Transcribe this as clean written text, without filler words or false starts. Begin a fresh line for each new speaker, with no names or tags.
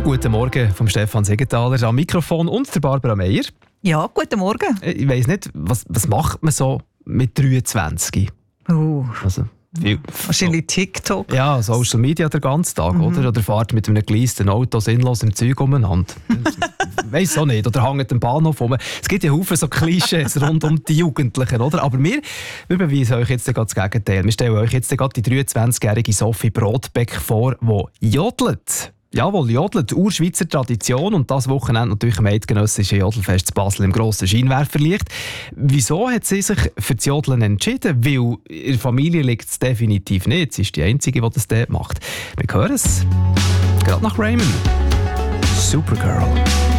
Guten Morgen vom Stefan Segenthaler am Mikrofon und der Barbara Meier.
Ja, guten Morgen.
Ich weiss nicht, was macht man so mit 23? Also,
Wahrscheinlich TikTok.
Ja, Social Media den ganzen Tag, oder? Oder fahrt mit einem geleasten Auto sinnlos im Zeug umeinander. Weiss auch nicht. Oder hängt am Bahnhof rum. Es gibt ja Haufen so Klischees rund um die Jugendlichen, oder? Aber wir beweisen euch jetzt gerade das Gegenteil. Wir stellen euch jetzt gerade die 23-jährige Sophie Brodbeck vor, die jodelt. Jawohl, jodelt, Urschweizer Tradition und das Wochenende natürlich am eidgenössischen Jodelfest zu Basel im grossen Scheinwerferlicht. Wieso hat sie sich für das Jodeln entschieden? Weil in der Familie liegt es definitiv nicht. Sie ist die Einzige, die das dort macht. Wir hören es. Gerade nach Raymond. Supergirl.